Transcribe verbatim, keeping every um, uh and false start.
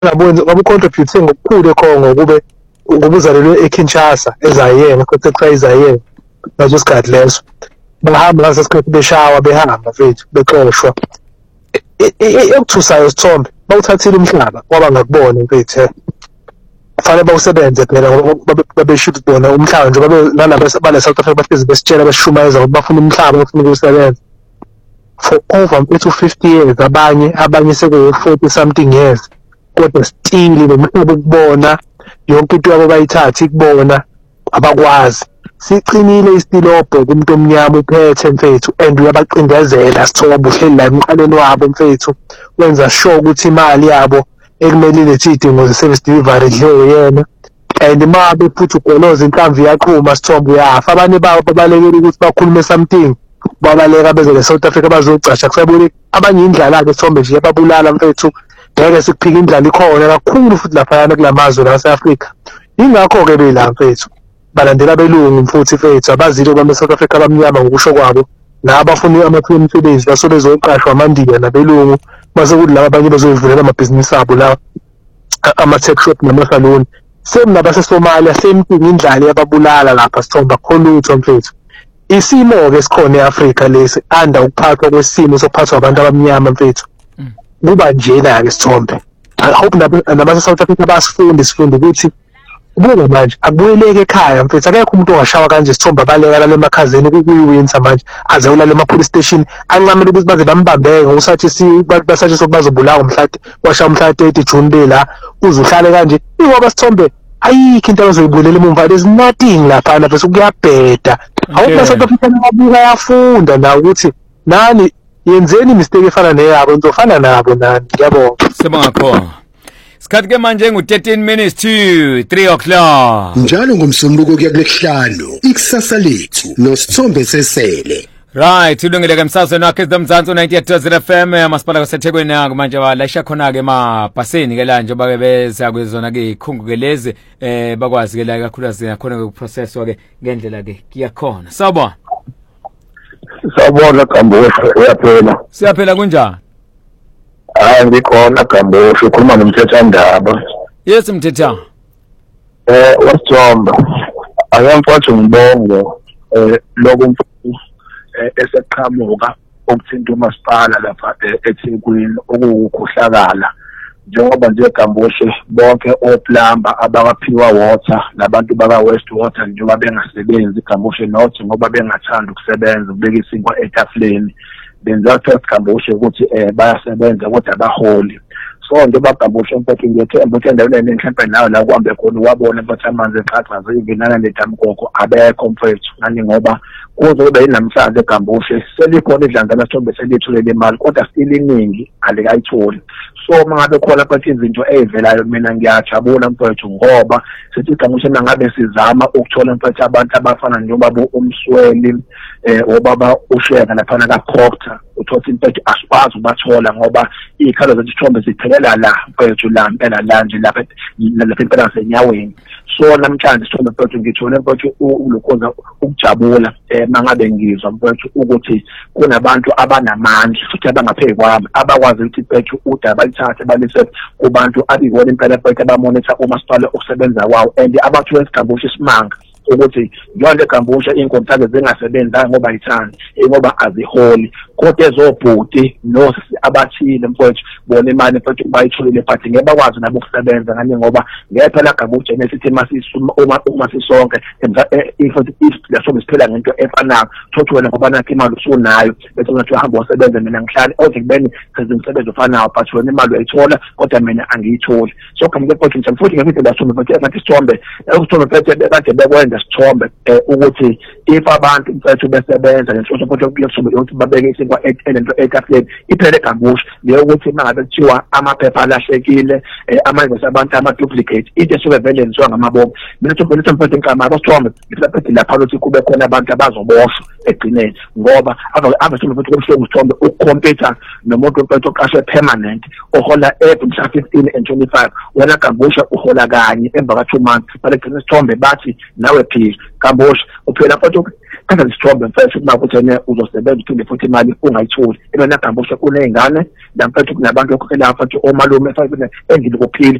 ngabona wabucontribute ngokukhulu eKongo kube ngobuzalelwe eKinshasa eZayeni kuthiwa iZayeni ngaso isikhathi leso bahamba ngaso isikhathi beshawa behamba mfethu bexoshwa ekuthusayo Sithombe bawuthathile umhlaba kwaba ngakubona mfethu fanele bawusebenze phela ngoba babeshithi bona umhlaba nje babe nalabo bale South Africa bahlezi besitshela beshumayeza ukuthi bafuna umhlaba bafuna ukusebenza for over to fifty years abanye abanye sekuyi forty something years kodwa still nomhlaba ukubona yonke into yabo bayithatha ikubona abakwazi siqinile istilobho kumuntu omnyama uphethe mfethu and uyabaqindezela Sithombe uhleli la emqaleni wabo mfethu wenza sure ukuthi imali yabo ekumelile thidingo ze-service delivery dlewe yena and mabe futhi ugoloza inhlamvu yaqhuma Sithombe uyafa abanye babo babalekela ukuthi bakhulume something babaleka beze le-South Africa bazocasha kusabule abanye indlala-ke Sithombe nje yababulala mfethu ngeke sikuphika indlala ikhona kakhulu futhi laphayana kulamazwe lase-Africa ingakho-ke bela mfethu balandela belungu futhi mfethu abazile bama-South Africa abamnyama ngokusho kwabo nabafuna amathuba emisebenzi basobe bezoqashwa amandiya nabelungu base kuthi laba abanye bazoyivulela amabhizinisi abo la ama-tech shop nama-salon same nabase-Somalia same thing indlala yababulala lapha Sithombe khona lutho mfethu isimo-ke esikhona e-Afrika lesi anda ukuphathwa kwesimo sokuphathwa abantu abamnyama mfethu kuba njena-ke Sithombe I hope nabase-South Africa basifunde sifunde ukuthi ubuke manje akubuyeleke ekhaya mfethu akekho umuntu ongashawa kanje Sithombe abaleka la emakhazeni kuyiwinter manje aze ulale ema-police station ancamela ukuthi baze bambambeke ngokusathi si basathi sokubazobulawa mhlathi washa umhla thirty June bela uze uhlale kanje ngoba Sithombe ayikho into abazoyibulela emumva there's nothing lapha lapha sokuyabheda awukho South Africa nabuka yafunda na ukuthi nani yenzeni mistake efana neyabo nizofana nabo nani ngiyabonga sibonga khona Sikhathi ke manje ngu thirteen minutes to three o'clock. Njalo ngomsombuluko kuya kulesihlanu ikusasa lethu noSithombe sesele. Right, ulungile ke msazweni wakhe eMzansi ninety-eight point zero F M masipala kwaseThekwini manje balayisha khona ke emabhaseni ke la nje babe beza kwezona ke ikhungu ke lezi eh bakwazi ke la kakhulukazi yakhona ke ukuprocesswa ke ngendlela ke kuyakhona. Sawubona. Sawubona Gambosho uyaphela. Siyaphela kunjani? Hayi ngikhona Gambosho ukhuluma nomthethandaba. Yes mthetha. Eh wasithomba. Ayamfowethu ngibongo eh lokho eseqhamuka okuthinta umasipala lapha eThekwini okuwukhohlakala njengoba nje Gamboshe bonke oplumber abakaphiwa water nabantu baka West Water njengoba bengasebenzi Gamboshe North ngoba bengathanda ukusebenza ukubeka isinkwa etafuleni benza first Gamboshe ukuthi eh bayasebenza kodwa abaholi so nje bagambusha mfethu ngiyethemba ukuthi endaweni mhlawumbe nayo la kuhambe khona wabona bathi amanzi eqhaqa zingenana nedamkoko abekho mfethu nani ngoba kuzobe inamhlanje eGambushe selikhona idlanga laSithombe selithulele imali kodwa still iningi alikayitholi so mangabe khona phathi izinto ezivelayo mina ngiyajabula mfethu ngoba sithi iGambushe mangabe sizama ukuthola mfethu abantu abafana njengobaba uMsweli eh obaba uSheka laphana kaProctor uthothi mfethu asikwazi ubathola ngoba ikhalo zeSithombe ziphelela la mfethu la impela la nje lapha lapha impela ngasenyaweni so namhlanje Sithombe mfethu ngithole mfethu ulokhoza ukujabula eh mangabe ngizwa mfethu ukuthi kunabantu abanamandla futhi abangaphezu kwami abakwazi ukuthi mfethu udaba lithathe balise kubantu abikona impela mfethu abamonitor umasipala ukusebenza kwawo and abathu esigambushe isimanga ukuthi yonke eGambushe inkontileka zingasebenza ngoba ithani ngoba aziholi kodwa ezobhuti no abathile mfowethu bona imali mfowethu bayitholile but ngeke bakwazi nabo ukusebenza ngani ngoba ngephela eGambushe nesithi masisuma uma sisonke if if leso siphela ngento efanayo thothi wena ngoba nakho imali usunayo bese ngathi uhamba usebenza mina ngihlale othi kubeni senze umsebenzi ofanayo but wena imali uyayithola kodwa mina angiyitholi so kambe mfowethu ngithe futhi ngeke lasome but ngathi Sithombe ukuthombe mfowethu kade bekwenza Sithombe ukuthi if abantu mfowethu besebenza lenhloso mfowethu yokuthi ukuthi babeke isinkwa elento etafuleni iphele eGambushe leyo ukuthi mangabe kuthiwa amaphepha alahlekile amanje abantu ama duplicate into esuke vele nziwa ngamabomu mina ngithola mfowethu inkamara Sithombe mfowethu lapha ukuthi kube khona abantu abazoboshwa egcineni ngoba ave ave mfowethu kumhlobo Sithombe ukukhompyutha nomuntu mfowethu oqashwe permanent ohola every mhla fifteen and twenty-five wena Gambushe uhola kanye emva ka two months bale gcina Sithombe bathi nawe phila Gambushe uphela mfowethu enza isithombe mfethu kuba ukuthi ene uzosebenza uthinde futhi imali ungayitholi ebena Gambushe kunezingane namfethu kunabantu okukela mfethu omalume mfethu endile kuphila